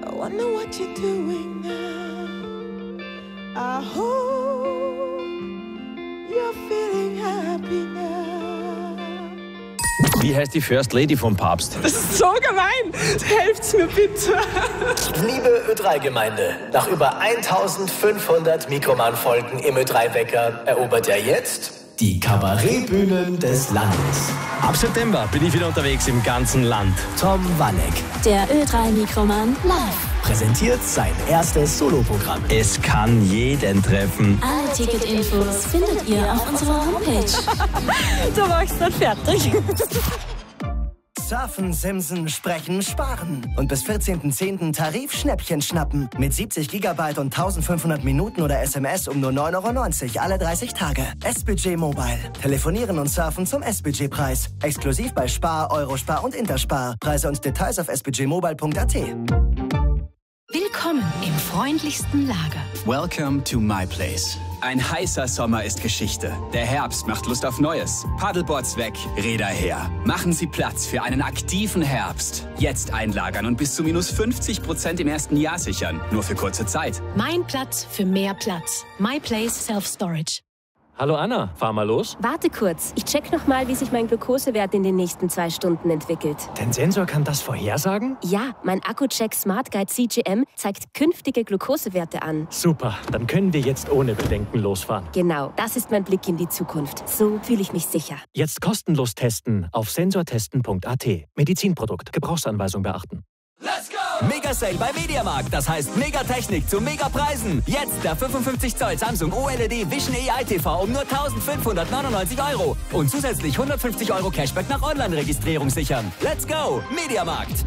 wonder what you're doing now. I hope you're feeling happy now. Wie heißt die First Lady vom Papst? Das ist so gemein. Helft's mir bitte. Liebe Ö3-Gemeinde, nach über 1500 Mikroman-Folgen im Ö3-Wecker erobert er jetzt die Kabarettbühnen des Landes. Ab September bin ich wieder unterwegs im ganzen Land. Tom Wanneck Der Ö3-Mikroman live. präsentiert sein erstes Soloprogramm. Es kann jeden treffen. Alle Ticketinfos findet ihr auf unserer Homepage. Du machst dann fertig. Surfen, Simsen, Sprechen, Sparen. Und bis 14.10. Tarifschnäppchen schnappen. Mit 70 GB und 1500 Minuten oder SMS um nur 9,90 € alle 30 Tage. S-Budget Mobile. Telefonieren und surfen zum S-Budget-Preis. Exklusiv bei Spar, Eurospar und Interspar. Preise und Details auf sbudgetmobile.at. Willkommen im freundlichsten Lager. Welcome to my place. Ein heißer Sommer ist Geschichte. Der Herbst macht Lust auf Neues. Paddleboards weg, Räder her. Machen Sie Platz für einen aktiven Herbst. Jetzt einlagern und bis zu minus 50% im ersten Jahr sichern. Nur für kurze Zeit. Mein Platz für mehr Platz. My Place Self-Storage. Hallo Anna, fahr mal los. Warte kurz, ich check nochmal, wie sich mein Glukosewert in den nächsten 2 Stunden entwickelt. Dein Sensor kann das vorhersagen? Ja, mein Akku-Check Smart Guide CGM zeigt künftige Glukosewerte an. Super, dann können wir jetzt ohne Bedenken losfahren. Genau, das ist mein Blick in die Zukunft. So fühle ich mich sicher. Jetzt kostenlos testen auf sensortesten.at. Medizinprodukt, Gebrauchsanweisung beachten. Mega Sale bei Mediamarkt, das heißt Megatechnik zu Megapreisen. Jetzt der 55 Zoll Samsung OLED Vision AI TV um nur 1.599 € und zusätzlich 150 € Cashback nach Online-Registrierung sichern. Let's go, Mediamarkt!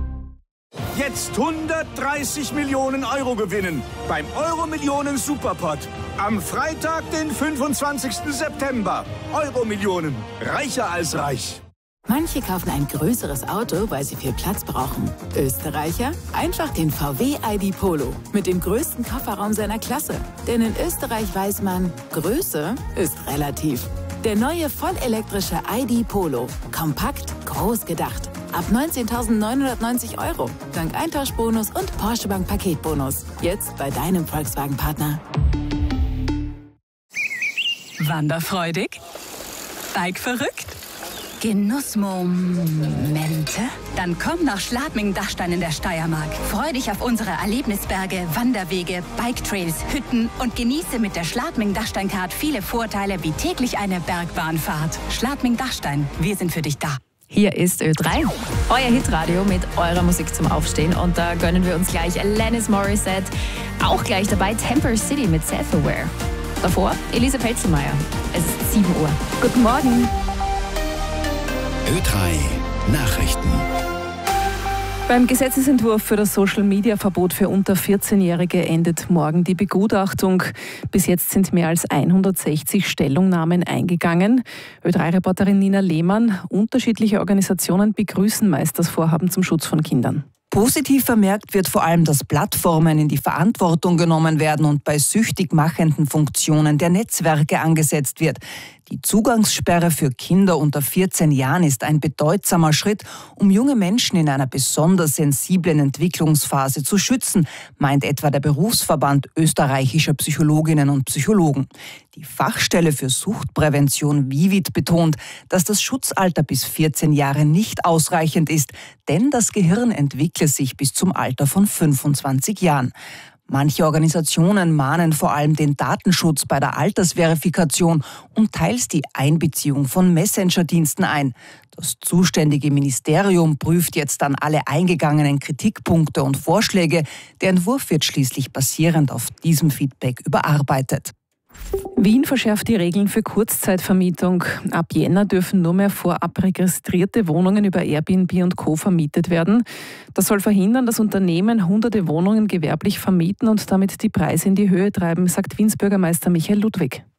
Jetzt 130 Millionen € gewinnen beim Euro-Millionen Superpot. Am Freitag, den 25. September. Euro-Millionen. Reicher als reich. Manche kaufen ein größeres Auto, weil sie viel Platz brauchen. Österreicher? Einfach den VW ID Polo mit dem größten Kofferraum seiner Klasse. Denn in Österreich weiß man, Größe ist relativ. Der neue vollelektrische ID Polo. Kompakt, groß gedacht. Ab 19.990 €. Dank Eintauschbonus und Porsche Bank Paketbonus. Jetzt bei deinem Volkswagen-Partner. Wanderfreudig? Bike verrückt? Genussmomente? Dann komm nach Schladming-Dachstein in der Steiermark. Freu dich auf unsere Erlebnisberge, Wanderwege, Biketrails, Hütten und genieße mit der Schladming-Dachstein-Card viele Vorteile wie täglich eine Bergbahnfahrt. Schladming-Dachstein, wir sind für dich da. Hier ist Ö3, euer Hitradio mit eurer Musik zum Aufstehen. Und da gönnen wir uns gleich Alanis Morissette. Auch gleich dabei Temper City mit Self-Aware. Davor Elise Pelzelmeier. Es ist 7 Uhr. Guten Morgen. Ö3 Nachrichten. Beim Gesetzesentwurf für das Social-Media-Verbot für unter 14-Jährige endet morgen die Begutachtung. Bis jetzt sind mehr als 160 Stellungnahmen eingegangen. Ö3-Reporterin Nina Lehmann, unterschiedliche Organisationen begrüßen meist das Vorhaben zum Schutz von Kindern. Positiv vermerkt wird vor allem, dass Plattformen in die Verantwortung genommen werden und bei süchtig machenden Funktionen der Netzwerke angesetzt wird. Die Zugangssperre für Kinder unter 14 Jahren ist ein bedeutsamer Schritt, um junge Menschen in einer besonders sensiblen Entwicklungsphase zu schützen, meint etwa der Berufsverband österreichischer Psychologinnen und Psychologen. Die Fachstelle für Suchtprävention VIVID betont, dass das Schutzalter bis 14 Jahre nicht ausreichend ist, denn das Gehirn entwickle sich bis zum Alter von 25 Jahren. Manche Organisationen mahnen vor allem den Datenschutz bei der Altersverifikation und teils die Einbeziehung von Messenger-Diensten ein. Das zuständige Ministerium prüft jetzt dann alle eingegangenen Kritikpunkte und Vorschläge. Der Entwurf wird schließlich basierend auf diesem Feedback überarbeitet. Wien verschärft die Regeln für Kurzzeitvermietung. Ab Jänner dürfen nur mehr vorab registrierte Wohnungen über Airbnb und Co. vermietet werden. Das soll verhindern, dass Unternehmen hunderte Wohnungen gewerblich vermieten und damit die Preise in die Höhe treiben, sagt Wiens Bürgermeister Michael Ludwig.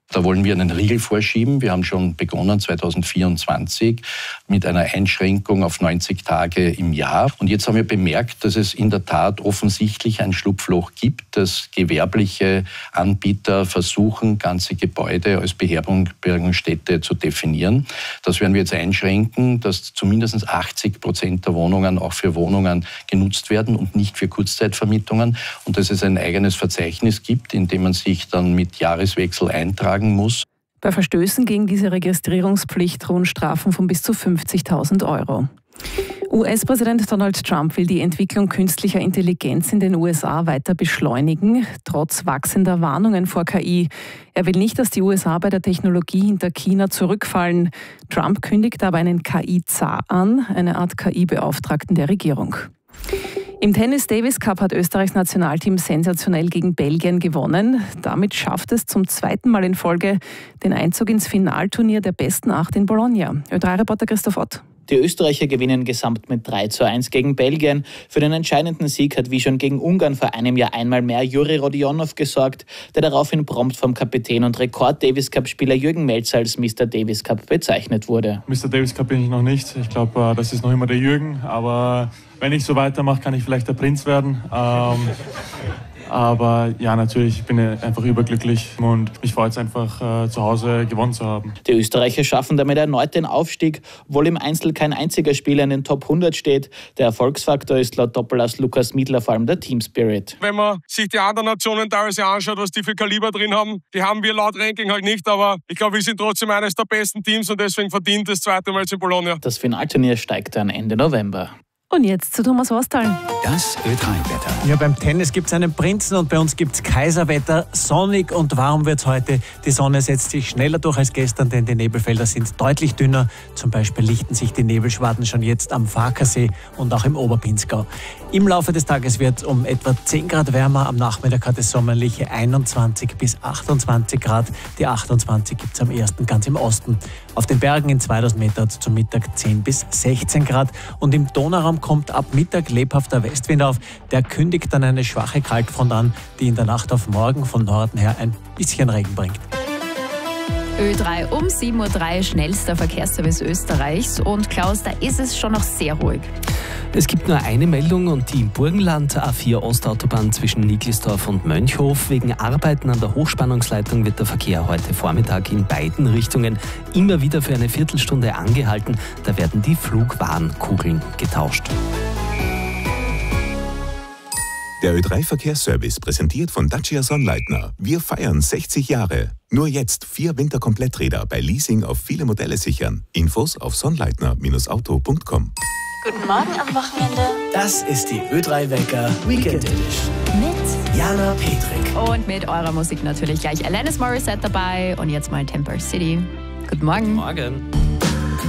Da wollen wir einen Riegel vorschieben. Wir haben schon begonnen 2024 mit einer Einschränkung auf 90 Tage im Jahr. Und jetzt haben wir bemerkt, dass es in der Tat offensichtlich ein Schlupfloch gibt, dass gewerbliche Anbieter versuchen, ganze Gebäude als Beherbergungsstätte zu definieren. Das werden wir jetzt einschränken, dass zumindest 80% der Wohnungen auch für Wohnungen genutzt werden und nicht für Kurzzeitvermietungen. Und dass es ein eigenes Verzeichnis gibt, in dem man sich dann mit Jahreswechsel eintragen muss. Bei Verstößen gegen diese Registrierungspflicht drohen Strafen von bis zu 50.000 Euro. US-Präsident Donald Trump will die Entwicklung künstlicher Intelligenz in den USA weiter beschleunigen, trotz wachsender Warnungen vor KI. Er will nicht, dass die USA bei der Technologie hinter China zurückfallen. Trump kündigt aber einen KI-Zar an, eine Art KI-Beauftragten der Regierung. Im Tennis Davis Cup hat Österreichs Nationalteam sensationell gegen Belgien gewonnen. Damit schafft es zum zweiten Mal in Folge den Einzug ins Finalturnier der besten 8 in Bologna. Ö3-Reporter Christoph Ott. Die Österreicher gewinnen gesamt mit 3:1 gegen Belgien. Für den entscheidenden Sieg hat wie schon gegen Ungarn vor einem Jahr einmal mehr Juri Rodionov gesorgt, der daraufhin prompt vom Kapitän und Rekord-Davis-Cup-Spieler Jürgen Melzer als Mr. Davis Cup bezeichnet wurde. Mr. Davis Cup bin ich noch nicht. Ich glaube, das ist noch immer der Jürgen. Aber wenn ich so weitermache, kann ich vielleicht der Prinz werden. Aber ja, natürlich bin ich einfach überglücklich und mich freut es einfach, zu Hause gewonnen zu haben. Die Österreicher schaffen damit erneut den Aufstieg, obwohl im Einzel kein einziger Spieler in den Top 100 steht. Der Erfolgsfaktor ist laut Doppelass Lukas Miedler vor allem der Team Spirit. Wenn man sich die anderen Nationen teilweise anschaut, was die für Kaliber drin haben, die haben wir laut Ranking halt nicht, aber ich glaube, wir sind trotzdem eines der besten Teams und deswegen verdient das zweite Mal in Bologna. Das Finalturnier steigt dann Ende November. Und jetzt zu Thomas Wastal. Das Ö3-Wetter. Ja, beim Tennis gibt es einen Prinzen und bei uns gibt es Kaiserwetter. Sonnig und warm wird es heute. Die Sonne setzt sich schneller durch als gestern, denn die Nebelfelder sind deutlich dünner. Zum Beispiel lichten sich die Nebelschwaden schon jetzt am Farkasee und auch im Oberpinzgau. Im Laufe des Tages wird um etwa 10 Grad wärmer. Am Nachmittag hat es sommerliche 21 bis 28 Grad. Die 28 gibt es am ersten ganz im Osten. Auf den Bergen in 2000 Meter hat es zum Mittag 10 bis 16 Grad. Und im Donauraum kommt ab Mittag lebhafter Westwind auf. Der kündigt dann eine schwache Kaltfront an, die in der Nacht auf morgen von Norden her ein bisschen Regen bringt. Ö3 um 7:03 Uhr, schnellster Verkehrsservice Österreichs. Und Klaus, da ist es schon noch sehr ruhig. Es gibt nur eine Meldung und die im Burgenland. A4 Ostautobahn zwischen Nicklisdorf und Mönchhof. Wegen Arbeiten an der Hochspannungsleitung wird der Verkehr heute Vormittag in beiden Richtungen immer wieder für eine Viertelstunde angehalten. Da werden die Flugwarnkugeln getauscht. Der Ö3-Verkehrsservice präsentiert von Dacia Sonnleitner. Wir feiern 60 Jahre. Nur jetzt 4 Winterkompletträder bei Leasing auf viele Modelle sichern. Infos auf sonnleitner-auto.com. Guten Morgen am Wochenende. Das ist die Ö3-Wecker Weekend Edition. Mit Jana Petrik. Und mit eurer Musik natürlich gleich Alanis Morissette dabei. Und jetzt mal Temper City. Guten Morgen. Morgen.